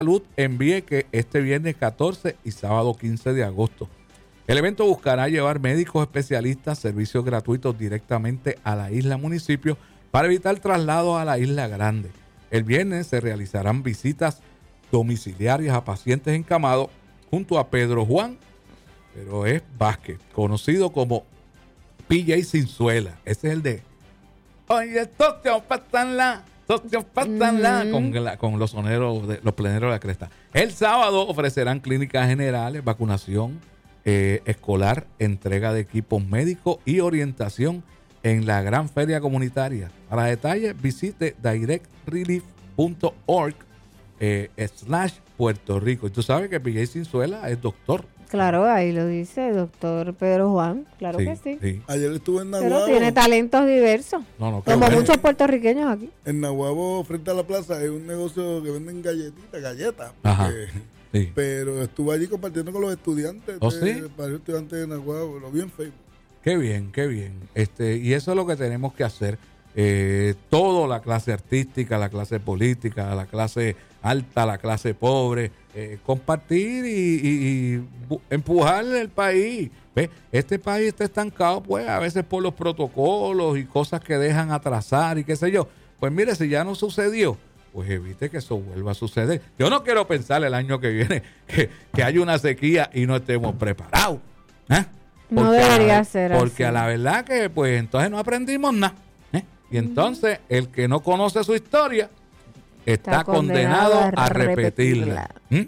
Salud en Vieques este viernes 14 y sábado 15 de agosto. El evento buscará llevar médicos especialistas, servicios gratuitos directamente a la isla municipio para evitar traslados a la isla grande. El viernes se realizarán visitas domiciliarias a pacientes encamados junto a Pedro Juan, pero es Vázquez, conocido como PJ Sinzuela. Ese es el de oye, socio, pásanla, con los soneros, los pleneros de la cresta. El sábado ofrecerán clínicas generales, vacunación escolar, entrega de equipos médicos y orientación en la gran feria comunitaria. Para detalles, visite directrelief.org /Puerto Rico. Y tú sabes que PJ Sinzuela es doctor. Claro, ahí lo dice doctor Pedro Juan, claro que sí. Ayer estuve en Nahuabo. Pero tiene talentos diversos, como bueno. Muchos puertorriqueños aquí. En Nahuabo, frente a la plaza, hay un negocio que venden galletas. Pero estuve allí compartiendo con los estudiantes, varios estudiantes de Nahuabo, lo vi en Facebook. Qué bien. Y eso es lo que tenemos que hacer. Toda la clase artística, la clase política, la clase alta, la clase pobre, compartir y empujar el país. ¿Ves? Este país está estancado, pues, a veces por los protocolos y cosas que dejan atrasar y qué sé yo. Pues mire, si ya no sucedió, pues evite que eso vuelva a suceder. Yo no quiero pensar el año que viene que haya una sequía y no estemos preparados. No debería ser así. Porque a la verdad que, pues, entonces no aprendimos nada. Y entonces, el que no conoce su historia está condenado a repetirla.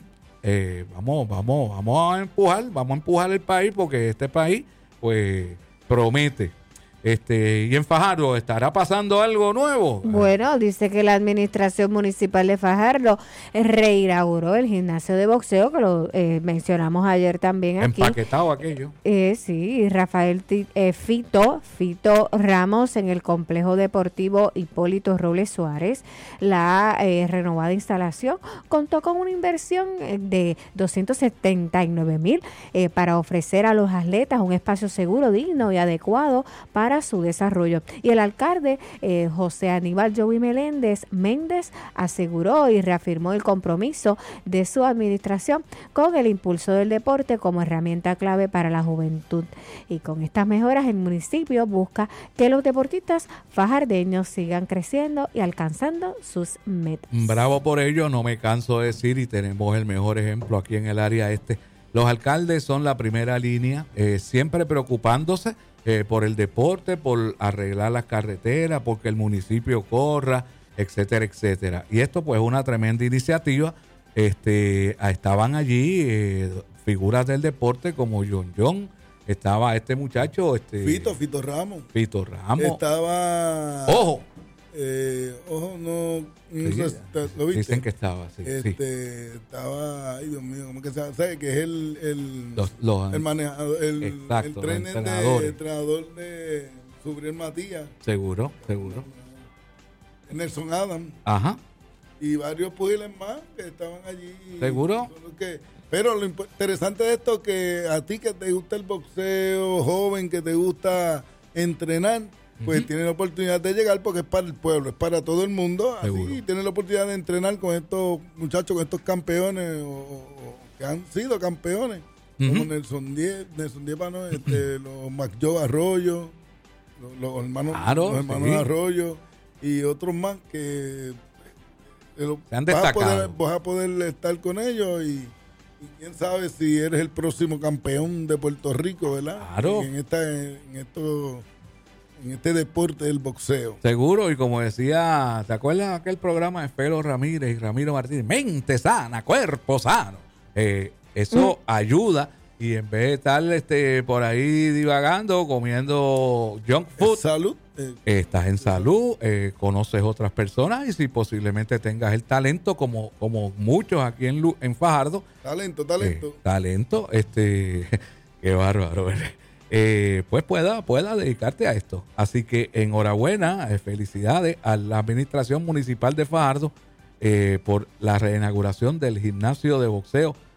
Vamos a empujar el país, porque este país, pues, promete. Y en Fajardo, ¿estará pasando algo nuevo? Bueno, dice que la Administración Municipal de Fajardo reinauguró el gimnasio de boxeo, que lo mencionamos ayer también aquí. Empaquetado aquello. Sí, Rafael Fito Ramos en el Complejo Deportivo Hipólito Robles Suárez. La renovada instalación contó con una inversión de $279,000 para ofrecer a los atletas un espacio seguro, digno y adecuado para su desarrollo. Y el alcalde José Aníbal Joey Méndez aseguró y reafirmó el compromiso de su administración con el impulso del deporte como herramienta clave para la juventud. Y con estas mejoras, el municipio busca que los deportistas fajardeños sigan creciendo y alcanzando sus metas. Bravo por ello, no me canso de decir, y tenemos el mejor ejemplo aquí en el área este. Los alcaldes son la primera línea, siempre preocupándose por el deporte, por arreglar las carreteras, porque el municipio corra, etcétera, etcétera. Y esto, pues, es una tremenda iniciativa. Estaban allí figuras del deporte como John. Estaba este muchacho, Fito Ramos. Estaba Ojo, no sí, sé, ¿lo viste? Dicen que estaba, sí. Estaba, ay Dios mío, ¿cómo que se llama? ¿Sabe que es el manejador, el entrenador de Subriel Matías? Seguro. Nelson Adam. Ajá. Y varios pugiles más que estaban allí. ¿Seguro? Pero lo interesante de esto es que a ti que te gusta el boxeo, joven, que te gusta entrenar, pues tiene la oportunidad de llegar, porque es para el pueblo, es para todo el mundo. Así tiene la oportunidad de entrenar con estos muchachos, con estos campeones o que han sido campeones, como Nelson Diez, los McJoe Arroyo, los hermanos Arroyo y otros más que se han destacado. Vas a poder estar con ellos y quién sabe si eres el próximo campeón de Puerto Rico, ¿verdad? Claro. En este deporte del boxeo. Seguro, y como decía, ¿te acuerdas aquel programa de Felo Ramírez y Ramiro Martínez? Mente sana, cuerpo sano. Eso ayuda, y en vez de estar por ahí divagando, comiendo junk food, salud. Estás en salud, conoces otras personas, y si posiblemente tengas el talento, como muchos aquí en Fajardo. Talento. Qué bárbaro, pues pueda dedicarte a esto. Así que enhorabuena, felicidades a la Administración Municipal de Fajardo por la reinauguración del gimnasio de boxeo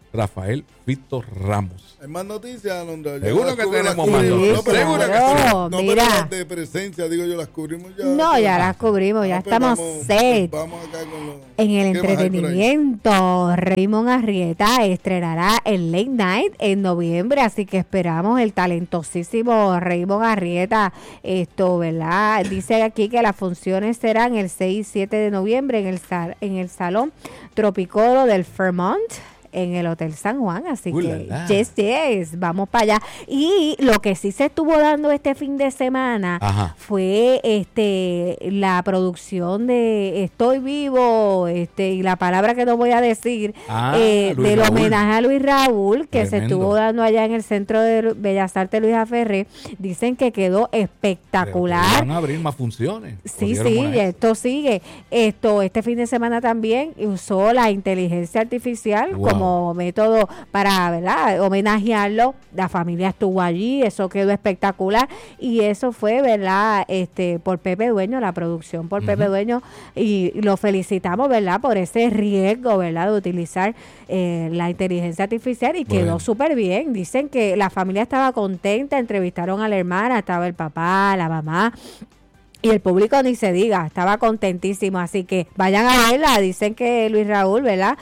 Rafael Fito Ramos. ¿Hay más noticias, Alondra? Seguro que tenemos más noticias. Seguro que sí. Claro, No, mira. pero las de presencia, digo yo, las cubrimos ya. No, ya las cubrimos, ya pues estamos set. Vamos acá con los... En el ¿qué más hay por ahí? entretenimiento, Raymond Arrieta estrenará el Late Night en noviembre, así que esperamos el talentosísimo Raymond Arrieta, ¿verdad? Dice aquí que las funciones serán el 6 y 7 de noviembre en el Salón Tropicoro del Fairmont, en el Hotel San Juan, así que yes, vamos para allá. Y lo que sí se estuvo dando este fin de semana fue la producción de Estoy Vivo, y la palabra que no voy a decir, del homenaje a Luis Raúl, que se estuvo dando allá en el Centro de Bellas Artes Luis Ferré. Dicen que quedó espectacular. Van a abrir más funciones. Sí, esto sigue. Este fin de semana también usó la inteligencia artificial como método para, ¿verdad?, homenajearlo. La familia estuvo allí, eso quedó espectacular y eso fue, ¿verdad?, por Pepe Dueño, la producción por Pepe Dueño, y lo felicitamos, ¿verdad?, por ese riesgo, ¿verdad?, de utilizar la inteligencia artificial y quedó súper bien. Dicen que la familia estaba contenta, entrevistaron a la hermana, estaba el papá, la mamá. Y el público ni se diga, estaba contentísimo, así que vayan a verla. Dicen que Luis Raúl, ¿verdad?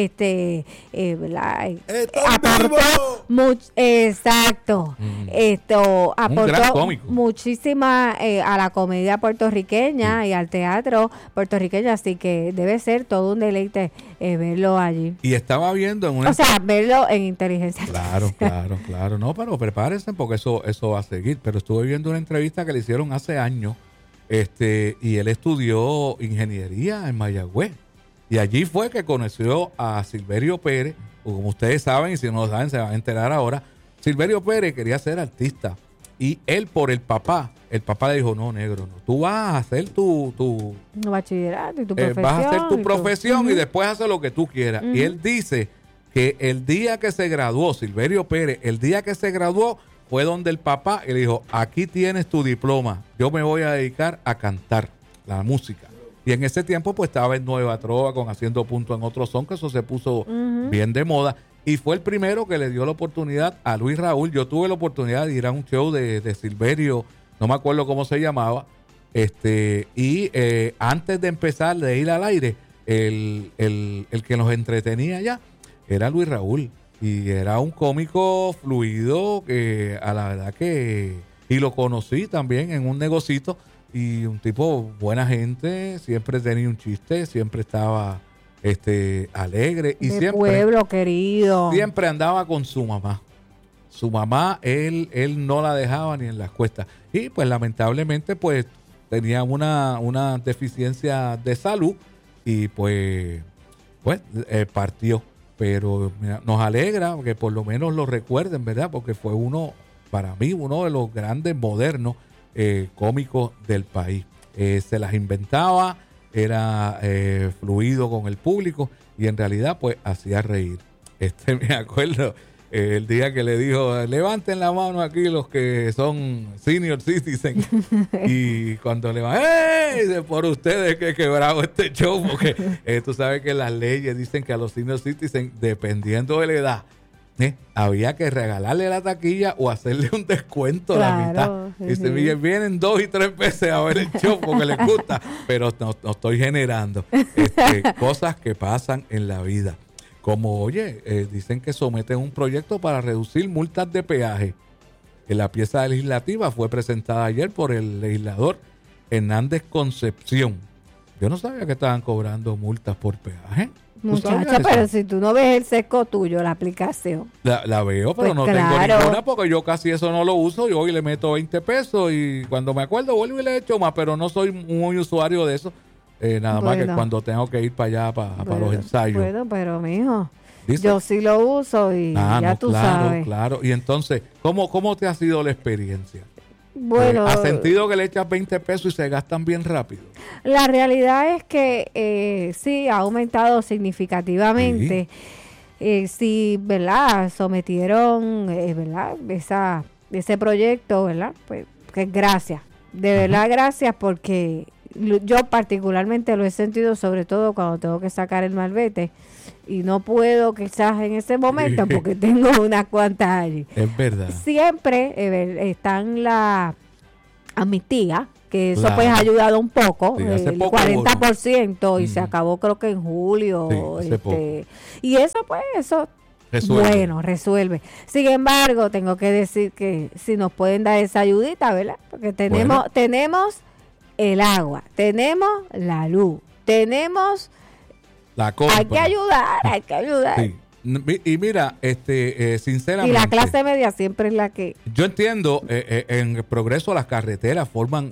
¿Verdad? Aportó exacto. Aportó muchísima a la comedia puertorriqueña y al teatro puertorriqueño, así que debe ser todo un deleite verlo allí. Y estaba viendo en una... O sea, verlo en inteligencia artificial. Claro. No, pero prepárense porque eso va a seguir. Pero estuve viendo una entrevista que le hicieron hace años. Y él estudió ingeniería en Mayagüez y allí fue que conoció a Silverio Pérez, como ustedes saben, y si no lo saben se van a enterar ahora. Silverio Pérez quería ser artista y él por el papá le dijo, no, negro, no, tú vas a hacer tu bachillerato y tu profesión, vas a hacer tu profesión y después hacer lo que tú quieras. Y él dice que el día que se graduó, Silverio Pérez, fue donde el papá y le dijo, aquí tienes tu diploma, yo me voy a dedicar a cantar la música. Y en ese tiempo pues estaba en Nueva Trova con Haciendo Punto en Otro Son, que eso se puso bien de moda. Y fue el primero que le dio la oportunidad a Luis Raúl. Yo tuve la oportunidad de ir a un show de Silverio, no me acuerdo cómo se llamaba. Antes de empezar, de ir al aire, el que nos entretenía ya era Luis Raúl. Y era un cómico fluido que a la verdad que... Y lo conocí también en un negocito y un tipo buena gente, siempre tenía un chiste, siempre estaba alegre. Y de siempre, pueblo querido. Siempre andaba con su mamá. Su mamá, él no la dejaba ni en las cuestas. Y pues lamentablemente pues tenía una deficiencia de salud y pues partió. Pero mira, nos alegra que por lo menos lo recuerden, ¿verdad? Porque fue para mí, uno de los grandes modernos cómicos del país. Se las inventaba, era fluido con el público y en realidad pues hacía reír. Me acuerdo el día que le dijo, levanten la mano aquí los que son senior citizen. Y cuando le van, ¡hey! Por ustedes que he quebrado este show, porque tú sabes que las leyes dicen que a los senior citizen, dependiendo de la edad, había que regalarle la taquilla o hacerle un descuento la mitad. Dice, Miguel, vienen 2 y 3 veces a ver el show porque les gusta, pero no estoy generando cosas que pasan en la vida. Como, dicen que someten un proyecto para reducir multas de peaje. La pieza legislativa fue presentada ayer por el legislador Hernández Concepción. Yo no sabía que estaban cobrando multas por peaje. Muchacha, pero si tú no ves el sesco tuyo, la aplicación. La veo, pero pues no tengo ninguna porque yo casi eso no lo uso. Yo hoy le meto 20 pesos y cuando me acuerdo vuelvo y le echo más, pero no soy muy usuario de eso. Más que cuando tengo que ir para allá, para los ensayos. Bueno, pero mijo, yo sí lo uso y tú sabes. Claro. Y entonces, ¿cómo te ha sido la experiencia? Bueno, ¿has sentido que le echas 20 pesos y se gastan bien rápido? La realidad es que sí, ha aumentado significativamente. Sí, ¿verdad? Sometieron, ¿verdad? Ese proyecto, ¿verdad? Pues gracias. De verdad, gracias porque yo particularmente lo he sentido sobre todo cuando tengo que sacar el malvete y no puedo quizás en ese momento porque tengo unas cuantas allí. Es verdad. Siempre están las amnistías, que eso Claro. pues ha ayudado un poco, Sí, hace el poco 40%, y hubo, se ¿no? acabó creo que en julio. Sí, hace poco. Y eso pues, eso Resuelve. bueno, resuelve. Sin embargo, tengo que decir que si nos pueden dar esa ayudita, ¿verdad? Porque tenemos el agua, tenemos la luz, tenemos... La compra. Hay que ayudar. Sí. Y mira, sinceramente. Y la clase media siempre es la que... Yo entiendo, en el progreso las carreteras forman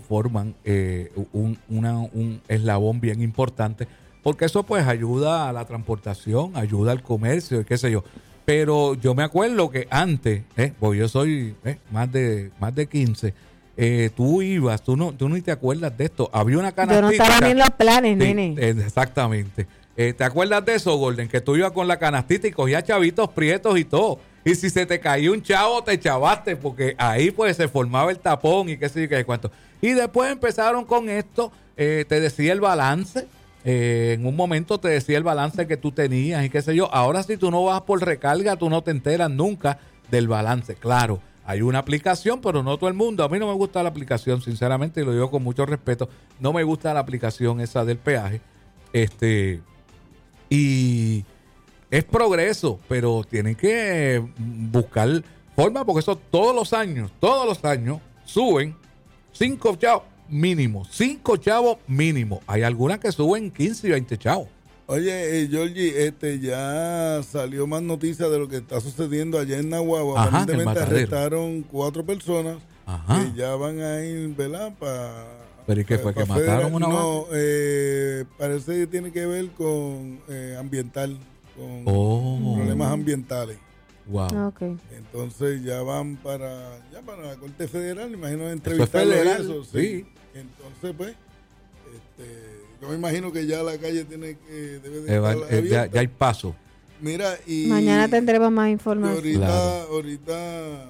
un eslabón bien importante, porque eso pues ayuda a la transportación, ayuda al comercio, y qué sé yo. Pero yo me acuerdo que antes, porque yo soy más de 15, tú ibas, tú no ni te acuerdas de esto. Había una canastita. Yo no estaba ni en los planes, Sí, nene. Exactamente. ¿Te acuerdas de eso, Golden? Que tú ibas con la canastita y cogías chavitos prietos y todo. Y si se te caía un chavo, te chavaste, porque ahí pues se formaba el tapón y qué sé yo qué cuánto. Y después empezaron con esto, te decía el balance. En un momento te decía el balance que tú tenías y qué sé yo. Ahora si tú no vas por recarga, tú no te enteras nunca del balance. Claro, hay una aplicación, pero no todo el mundo. A mí no me gusta la aplicación, sinceramente, y lo digo con mucho respeto. No me gusta la aplicación esa del peaje. Y es progreso, pero tienen que buscar forma, porque eso todos los años suben 5 chavos mínimo. 5 chavos mínimo. Hay algunas que suben 15 y 20 chavos. Oye, Georgie, ya salió más noticias de lo que está sucediendo allá en Nahuatl. Ajá, Aparentemente en el arrestaron 4 personas. Ajá. Que ya van a ir, ¿verdad? ¿Pero y qué fue? ¿Que mataron una No, parece que tiene que ver con ambiental, con problemas ambientales. Wow. Okay. Entonces ya van para la Corte Federal, imagino Eso es entrevistarlo federal, y eso, sí. Entonces, pues, yo me imagino que ya la calle debe de estar Ya abierta. hay paso. Mira, y Mañana tendremos más y información. ahorita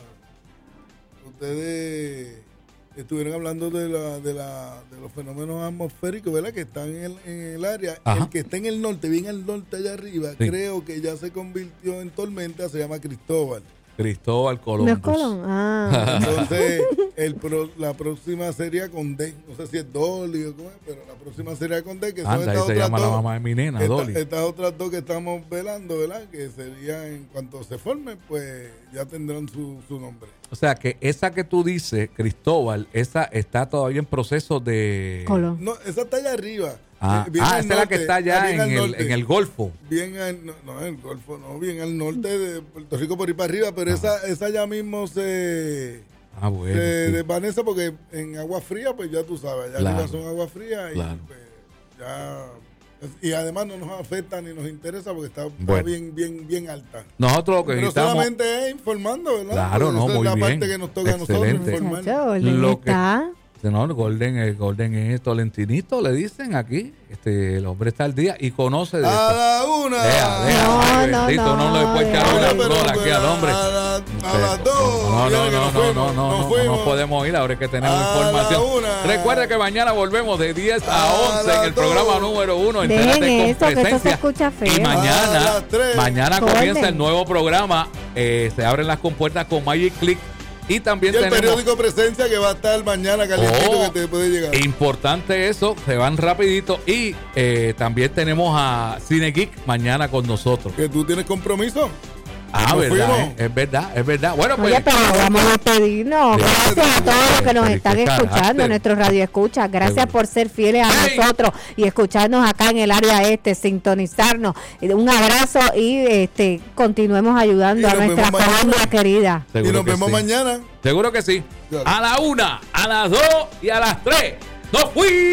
ustedes estuvieron hablando de los fenómenos atmosféricos, ¿verdad? Que están en el área. Ajá. El que está en el norte, bien al norte allá arriba, Sí. creo que ya se convirtió en tormenta, se llama Cristóbal. Cristóbal Colón. ¿No es Colón? Ah. Entonces, la próxima sería con D. No sé si es Dolly o cómo es, pero la próxima sería con D, que son Anda, ahí estas se otras llama la dos. mamá de mi nena, Dolly. Estas otras dos que estamos velando, ¿verdad? Que serían, en cuanto se formen, pues ya tendrán su nombre. O sea, que esa que tú dices, Cristóbal, esa está todavía en proceso de... Colón. No, esa está allá arriba. Ah, Bien al esa es la que norte, está allá bien al en norte. el Golfo. Bien el Golfo, no, bien al norte de Puerto Rico por ahí para arriba, pero esa ya mismo se Bueno. se Sí. desvanece porque en agua fría, pues ya tú sabes, allá Claro. arriba son agua fría y Claro. pues, ya... Y además no nos afecta ni nos interesa porque está Bueno. bien alta. Nosotros lo que Pero necesitamos... solamente es informando, ¿verdad? Claro, Porque no, esa es muy la bien. parte que nos toca a nosotros Excelente. informar. Chacho, Golden Lo que- está... No, el Golden es Tolentinito, le dicen aquí. El hombre está al día y conoce de A esto. la una. Ay, No, bendito, no le puede echar una Pero, flor aquí al hombre. a las dos. No podemos ir, ahora es que tenemos A información. la una. Recuerda que mañana volvemos de 10 a A 11 en el las programa dos. número 1. Dejen Entérate eso, con que eso se presencia. escucha feo. Y A las tres. mañana Golden. comienza el nuevo programa. Se abren las compuertas con Magic Click. Y también Y el tenemos... periódico Presencia que va a estar mañana calientito Oh, que te puede llegar. Importante eso, se van rapidito. Y también tenemos a Cine Geek mañana con nosotros. Que tú tienes compromiso. Ah, Nos verdad, fuimos. es verdad, es verdad. Bueno, pues Oye, pero vamos a despedirnos. Sí. Gracias a todos los que nos Pero están qué escuchando, carácter. nuestros radioescuchas. Gracias Seguro. por ser fieles a ¡Hey! nosotros y escucharnos acá en el área sintonizarnos. Un abrazo y continuemos ayudando Y a nos nuestra vemos mañana. Colombia querida. Y seguro nos que vemos sí. mañana. Seguro que sí. Claro. A la 1, a las 2 y a las 3. ¡Nos fuimos!